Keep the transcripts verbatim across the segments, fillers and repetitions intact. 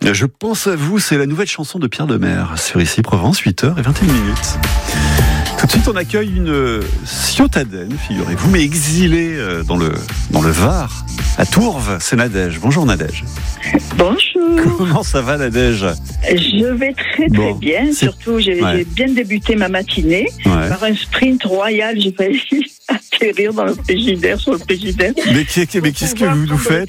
Je pense à vous, c'est la nouvelle chanson de Pierre Demers sur Ici Provence, huit heures vingt et une minutes. Tout de suite, on accueille une Ciotadenne, figurez-vous, mais exilée dans le, dans le Var, à Tourves, c'est Nadège. Bonjour Nadège. Bonjour. Comment ça va Nadège ? Je vais très très bon, bien, c'est... surtout j'ai, ouais. j'ai bien débuté ma matinée ouais. par un sprint royal, j'ai failli atterrir dans le frigidaire, sur le frigidaire. Mais, qu'est, mais qu'est-ce que vous nous faites ?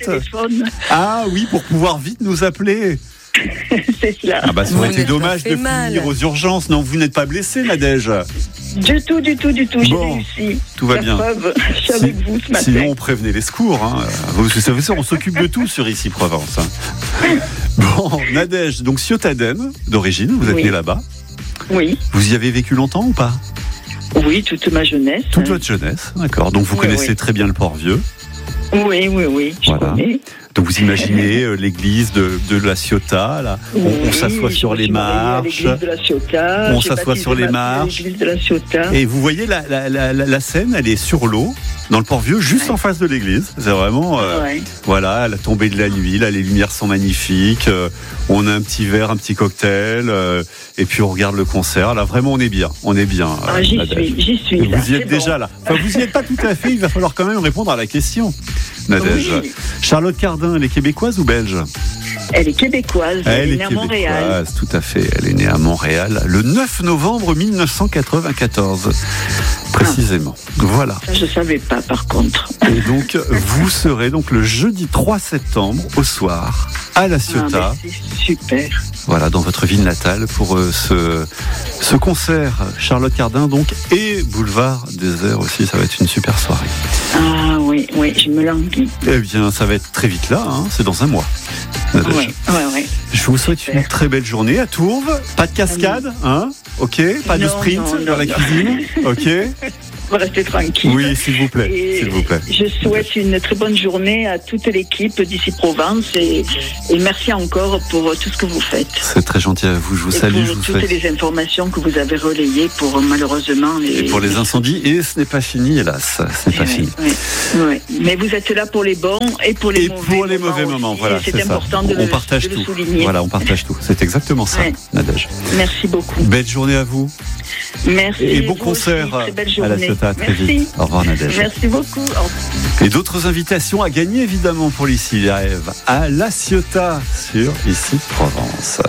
Ah oui, pour pouvoir vite nous appeler. C'est cela. Ah bah ça aurait été dommage de mal. finir aux urgences. Non, vous n'êtes pas blessé, Nadège ? Du tout, du tout, du tout. Bon, j'ai réussi. Tout va La bien. Preuve, je suis si, avec vous ce matin. Sinon, on prévenait les secours. Hein. Vous savez, on s'occupe de tout sur Ici Provence. Hein. Bon, Nadège, donc Ciotadenne d'origine, vous êtes oui. née là-bas. Oui. Vous y avez vécu longtemps ou pas ? Oui, toute ma jeunesse. Toute votre jeunesse, d'accord. Donc vous oui, connaissez oui. très bien le Port-Vieux. Oui, oui, oui, je voilà. connais. Donc vous imaginez euh, l'église de, de la Ciotat, là. On, oui, on s'assoit sur les marches. De la Ciotat, on s'assoit sur les marches. De la Ciotat. Et vous voyez la, la, la, la scène, elle est sur l'eau, dans le Port-Vieux, juste ouais. en face de l'église. C'est vraiment, euh, ouais. voilà, la tombée de la nuit, là, les lumières sont magnifiques. Euh, on a un petit verre, un petit cocktail, euh, et puis on regarde le concert. Là, vraiment, on est bien, on est bien. Ah, euh, j'y suis, j'y suis. Vous là, y êtes déjà bon. là. Enfin, vous y êtes pas tout à fait. Il va falloir quand même répondre à la question, Nadège. Oui. Charlotte Cardin, elle est québécoise ou belge ? Elle est québécoise, elle, elle est née à Montréal. Tout à fait, elle est née à Montréal le neuf novembre mille neuf cent quatre-vingt-quatorze, précisément. Ah. Voilà. Ça, je ne savais pas par contre. Et donc, vous serez donc le jeudi trois septembre au soir à la Ciotat. Ah, c'est super. Voilà, dans votre ville natale pour euh, ce, ce concert. Charlotte Cardin donc et Boulevard Désert aussi, ça va être une super soirée. Ah oui, oui, je me languis. Eh bien, ça va être très vite là, hein, c'est dans un mois. Oui, oui, oui. Je vous souhaite super. Une très belle journée à Tourves. Pas de cascade, hein ? Ok. Pas non, de sprint non, vers non, la non. cuisine. Ok. On va rester tranquille. Oui, s'il vous plaît. Et s'il vous plaît. Je souhaite une très bonne journée à toute l'équipe d'Ici Provence et, et merci encore pour tout ce que vous faites. C'est très gentil à vous. Je vous et salue. Pour je vous toutes souhaite... les informations que vous avez relayées pour malheureusement les. Et pour les incendies. Et ce n'est pas fini, hélas. Ce n'est pas oui, fini. Oui, oui. Mais vous êtes là pour les bons et pour les et mauvais. pour les mauvais moments. Aussi, voilà. C'est, c'est important ça. de, on le, partage de tout. le souligner. Voilà, on partage tout. C'est exactement ça, ouais. Nadège. Merci beaucoup. Belle journée à vous. Merci. Et bon concert aussi, à la Ciotat. Très vite. Au revoir Nadège. Merci beaucoup. Et d'autres invitations à gagner évidemment pour l'Ici les rêves à la Ciotat sur Ici Provence.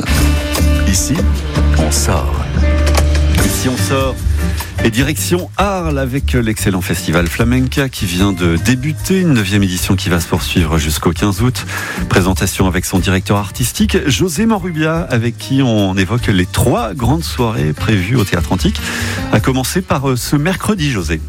Ici, on sort. Ici, on sort. Et direction Arles avec l'excellent festival Flamenca qui vient de débuter, une neuvième édition qui va se poursuivre jusqu'au quinze août. Présentation avec son directeur artistique José Manrubia avec qui on évoque les trois grandes soirées prévues au Théâtre Antique. À commencer par ce mercredi, José.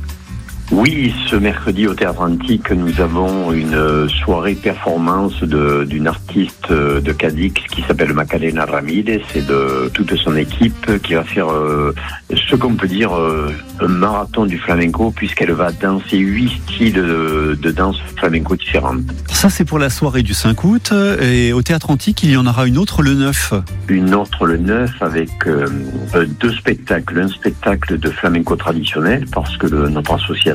Oui, ce mercredi au Théâtre Antique, nous avons une soirée performance de, d'une artiste de Cadix qui s'appelle Macarena Ramirez et de toute son équipe qui va faire euh, ce qu'on peut dire euh, un marathon du flamenco puisqu'elle va danser huit styles de, de danse flamenco différentes. Ça, c'est pour la soirée du cinq août. Et au Théâtre Antique, il y en aura une autre le neuf. Une autre le neuf avec euh, deux spectacles. Un spectacle de flamenco traditionnel parce que le, notre association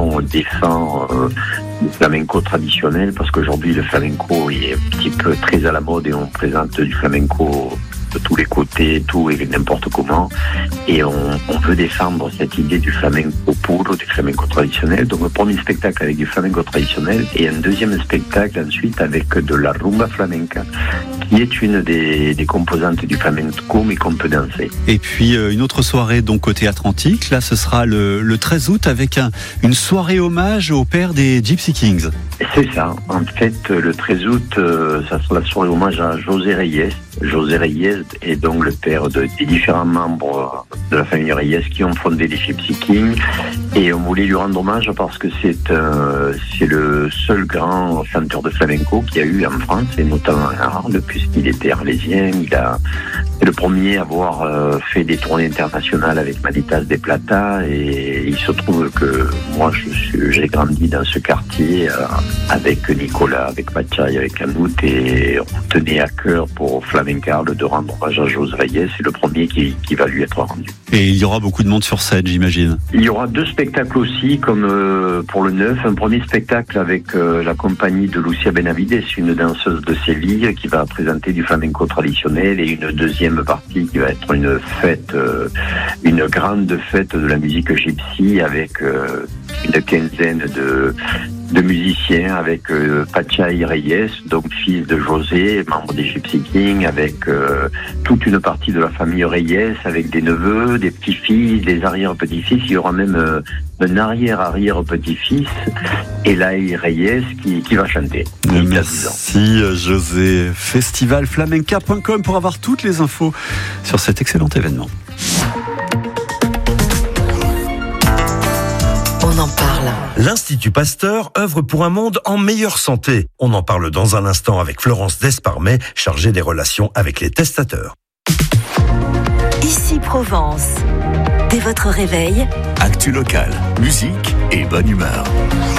défend euh, le flamenco traditionnel parce qu'aujourd'hui le flamenco est un petit peu très à la mode et on présente du flamenco de tous les côtés, tout et n'importe comment et on, on veut défendre cette idée du flamenco pur, du flamenco traditionnel. Donc le premier spectacle avec du flamenco traditionnel et un deuxième spectacle ensuite avec de la rumba flamenca qui est une des, des composantes du flamenco mais qu'on peut danser. Et puis euh, une autre soirée donc au Théâtre Antique, là ce sera le, le treize août avec un, une soirée hommage au père des Gypsy Kings. C'est ça, en fait le treize août euh, ça sera la soirée hommage à José Reyes. José Reyes est donc le père de, des différents membres de la famille Reyes qui ont fondé les Gypsy Kings et on voulait lui rendre hommage parce que c'est, euh, c'est le seul grand chanteur de flamenco qu'il y a eu en France et notamment à Arles puisqu'il était arlésien, il a c'est le premier à avoir euh, fait des tournées internationales avec Manitas de Plata et il se trouve que moi je suis, j'ai grandi dans ce quartier euh, avec Nicolas, avec Mathieu, avec Anout et on tenait à cœur pour Flamencarle de rendre rendre hommage à José Reyes. C'est le premier qui, qui va lui être rendu. Et il y aura beaucoup de monde sur scène, j'imagine. Il y aura deux spectacles aussi, comme euh, pour le neuf. Un premier spectacle avec euh, la compagnie de Lucia Benavides, une danseuse de Séville, qui va présenter du flamenco traditionnel, et une deuxième partie qui va être une fête, euh, une grande fête de la musique gypsy avec euh, une quinzaine de, de musiciens, avec euh, Pachai Reyes, donc fils de José, membre des Gypsy Kings, avec euh, toute une partie de la famille Reyes, avec des neveux, des petits-fils, des arrière-petits-fils. Il y aura même euh, un arrière-arrière-petit-fils, Elaï Reyes, qui, qui va chanter. Merci José. festival flamenca point com pour avoir toutes les infos sur cet excellent événement. On en parle. L'Institut Pasteur œuvre pour un monde en meilleure santé. On en parle dans un instant avec Florence Desparmet, chargée des relations avec les testateurs. Ici Provence. Dès votre réveil, actu local, musique et bonne humeur.